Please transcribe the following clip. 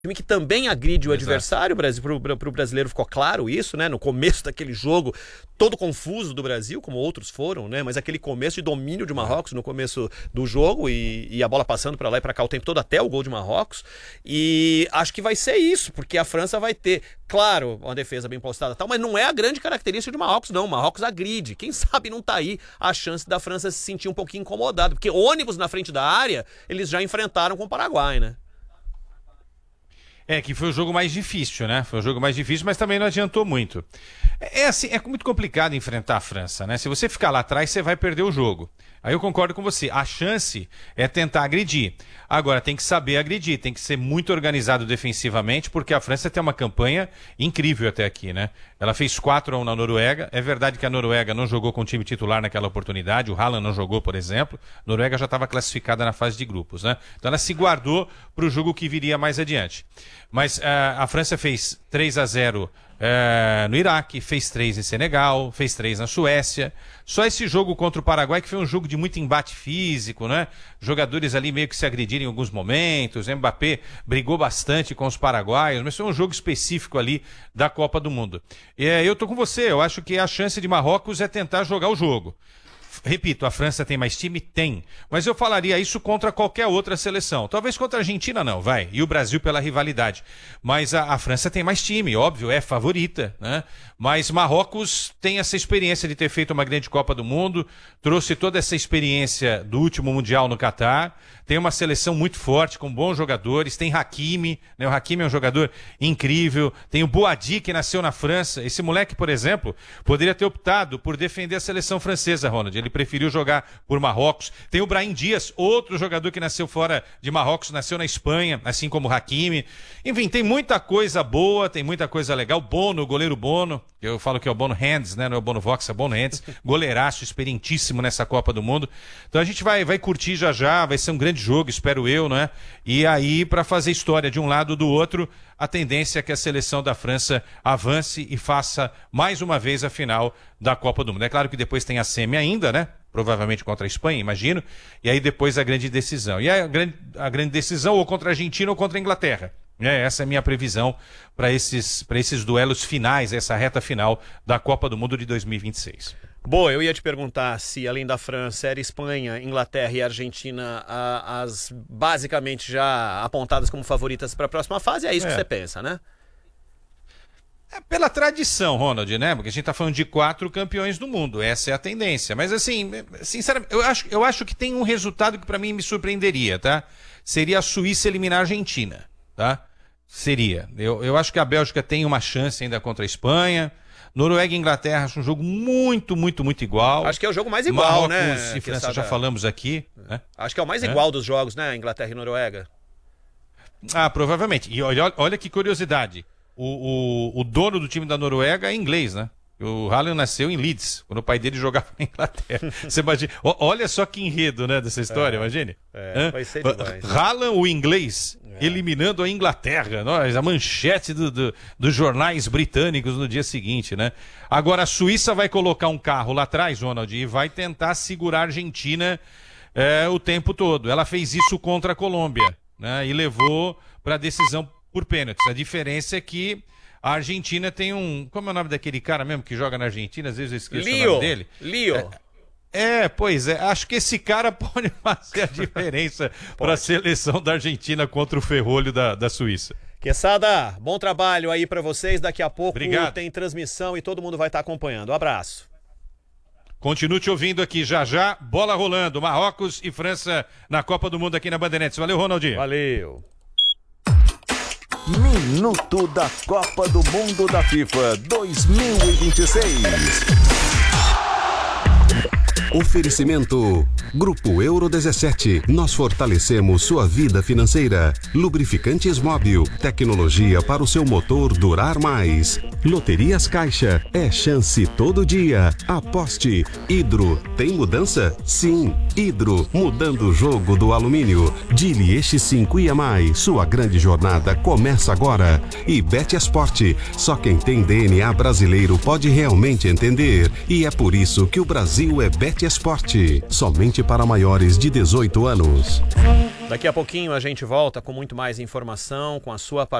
time que também agride o adversário. Pro brasileiro ficou claro isso, né? No começo daquele jogo, todo confuso do Brasil, como outros foram, né? Mas aquele começo de domínio de Marrocos no começo do jogo e a bola passando para lá e para cá o tempo todo até o gol de Marrocos. E acho que vai ser isso, porque a França vai ter, claro, uma defesa bem postada e tal, mas não é a grande característica de Marrocos, não. Marrocos agride. Quem sabe não tá aí a chance da França se sentir um pouquinho incomodada, porque ônibus na frente da área, eles já enfrentaram com o Paraguai, né? Que foi o jogo mais difícil, né? Foi o jogo mais difícil, mas também não adiantou muito. Assim, é muito complicado enfrentar a França, né? Se você ficar lá atrás, você vai perder o jogo. Aí eu concordo com você. A chance é tentar agredir. Agora, tem que saber agredir, tem que ser muito organizado defensivamente, porque a França tem uma campanha incrível até aqui, né? Ela fez 4-1 na Noruega. É verdade que a Noruega não jogou com o time titular naquela oportunidade. O Haaland não jogou, por exemplo. A Noruega já estava classificada na fase de grupos, né? Então ela se guardou para o jogo que viria mais adiante. Mas a França fez 3-0 no Iraque, fez 3 em Senegal, fez 3 na Suécia. Só esse jogo contra o Paraguai, que foi um jogo de muito embate físico, né? Jogadores ali meio que se agrediram em alguns momentos. O Mbappé brigou bastante com os paraguaios, mas foi um jogo específico ali da Copa do Mundo. Eu tô com você, eu acho que a chance de Marrocos é tentar jogar o jogo. Repito, a França tem mais time? Tem. Mas eu falaria isso contra qualquer outra seleção. Talvez contra a Argentina não, vai. E o Brasil pela rivalidade. Mas a França tem mais time, óbvio, é favorita, né? Mas Marrocos tem essa experiência de ter feito uma grande Copa do Mundo, trouxe toda essa experiência do último Mundial no Catar, tem uma seleção muito forte, com bons jogadores, tem Hakimi, né? O Hakimi é um jogador incrível, tem o Boadi, que nasceu na França. Esse moleque, por exemplo, poderia ter optado por defender a seleção francesa, Ronald. Ele preferiu jogar por Marrocos. Tem o Brahim Dias, outro jogador que nasceu fora de Marrocos, nasceu na Espanha, assim como o Hakimi. Enfim, tem muita coisa boa, tem muita coisa legal. Bono, o goleiro Bono, eu falo que é o Bono Hands, né? Não é o Bono Vox, é o Bono Hands. Goleiraço, experientíssimo nessa Copa do Mundo. Então a gente vai curtir já, vai ser um grande jogo, espero eu, né? E aí, para fazer história de um lado ou do outro, a tendência é que a seleção da França avance e faça mais uma vez a final da Copa do Mundo. É claro que depois tem a semi ainda, né? Provavelmente contra a Espanha, imagino. E aí depois a grande decisão. E a grande decisão ou contra a Argentina ou contra a Inglaterra. Essa é a minha previsão para esses duelos finais, essa reta final da Copa do Mundo de 2026. Boa, eu ia te perguntar se, além da França, era Espanha, Inglaterra e Argentina as basicamente já apontadas como favoritas para a próxima fase. É isso que você pensa, né? Pela tradição, Ronald, né? Porque a gente tá falando de 4 campeões do mundo. Essa é a tendência. Mas, assim, sinceramente, eu acho que tem um resultado que para mim me surpreenderia, tá? Seria a Suíça eliminar a Argentina, tá? Seria. Eu acho que a Bélgica tem uma chance ainda contra a Espanha. Noruega e Inglaterra, acho um jogo muito, muito, muito igual. Acho que é o jogo mais igual, Marrocos, né? E França já falamos aqui. Né? Acho que é o mais igual dos jogos, né? Inglaterra e Noruega. Provavelmente. E olha que curiosidade. O dono do time da Noruega é inglês, né? O Haaland nasceu em Leeds, quando o pai dele jogava na Inglaterra. Você imagina, olha só que enredo, né, dessa história, imagine. Vai ser demais. Haaland, o inglês, eliminando a Inglaterra, a manchete dos jornais britânicos no dia seguinte, né? Agora a Suíça vai colocar um carro lá atrás, Ronald, e vai tentar segurar a Argentina o tempo todo. Ela fez isso contra a Colômbia, né? E levou para a decisão por pênaltis. A diferença é que a Argentina tem como é o nome daquele cara mesmo que joga na Argentina? Às vezes eu esqueço o nome dele. Leo. Pois é. Acho que esse cara pode fazer a diferença para a seleção da Argentina contra o ferrolho da Suíça. Quesada, bom trabalho aí para vocês. Daqui a pouco Obrigado. Tem transmissão e todo mundo vai estar acompanhando. Um abraço. Continue te ouvindo aqui já. Bola rolando. Marrocos e França na Copa do Mundo aqui na Bandeirantes. Valeu, Ronaldinho. Valeu. Minuto da Copa do Mundo da FIFA 2026. Oferecimento Grupo Euro 17. Nós fortalecemos sua vida financeira. Lubrificantes Móbil. Tecnologia para o seu motor durar mais. Loterias Caixa. É chance todo dia. Aposte. Hidro. Tem mudança? Sim. Hidro, mudando o jogo do alumínio. Dili X5 e mais, sua grande jornada começa agora. E Betesport, só quem tem DNA brasileiro pode realmente entender. E é por isso que o Brasil é Betesport, somente para maiores de 18 anos. Daqui a pouquinho a gente volta com muito mais informação, com a sua